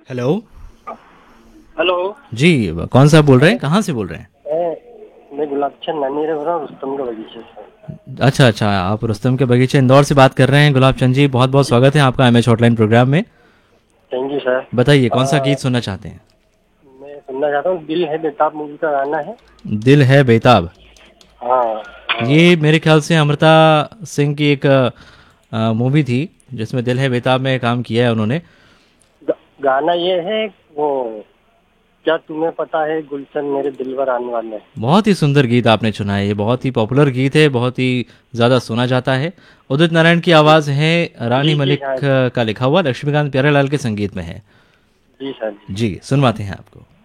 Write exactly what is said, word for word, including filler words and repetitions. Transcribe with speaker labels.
Speaker 1: Hello.
Speaker 2: Hello.
Speaker 1: जी, कौन सा बोल रहे हैं, कहाँ से बोल रहे हैं?
Speaker 2: मैं मैं गुलाब चंद नानी रह रहा हूँ रुस्तम के बगीचे से।
Speaker 1: अच्छा अच्छा, आप रुस्तम के बगीचे इंदौर से बात कर रहे हैं। गुलाब चंद जी, बहुत बहुत
Speaker 2: जी,
Speaker 1: स्वागत है आपका एम एच हॉटलाइन प्रोग्राम में।
Speaker 2: Thank you sir.
Speaker 1: बताइए कौन सा गीत
Speaker 2: आ,
Speaker 1: सुनना चाहते हैं?
Speaker 2: मैं सुनना चाहता हूँ, दिल है बेताब मूवी का गाना है।
Speaker 1: दिल है बेताब।
Speaker 2: हाँ। हाँ।
Speaker 1: ये मेरे ख्याल से अमृता सिंह की एक मूवी थी जिसमें दिल है बेताब में काम किया है उन्होंने।
Speaker 2: ग- गाना ये है वो, क्या तुम्हें पता है गुलशन मेरे दिलवर आने वाले हैं।
Speaker 1: बहुत ही सुंदर गीत आपने चुना है। ये बहुत ही पॉपुलर गीत है, बहुत ही ज़्यादा सुना जाता है। उदित नारायण की
Speaker 2: जी
Speaker 1: आवाज़ है, रानी
Speaker 2: जी जी, हाँ
Speaker 1: मलिक
Speaker 2: जी।
Speaker 1: अ, का लिखा हुआ, लक्ष्मीकांत प्यारेलाल के संगीत में है।
Speaker 2: जी सर जी।
Speaker 1: जी, सुनवाते हैं आपको।